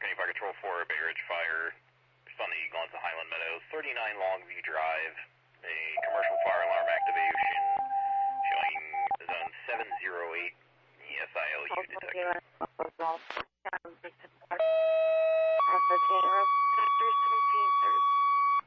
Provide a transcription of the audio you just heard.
County Fire Control 4, Bay Ridge Fire, just on the Glens and Highland Meadows, 39 Longview Drive, a commercial fire alarm activation showing zone 708 ESILU detected. Alpha Tango, Sector 1730.